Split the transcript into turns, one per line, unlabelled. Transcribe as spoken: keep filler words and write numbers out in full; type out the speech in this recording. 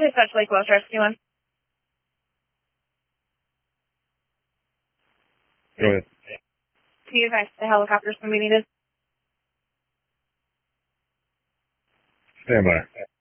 Dispatch Lake Welsh Rescue One.
Go ahead.
Be advised the helicopters can be needed.
Stand by.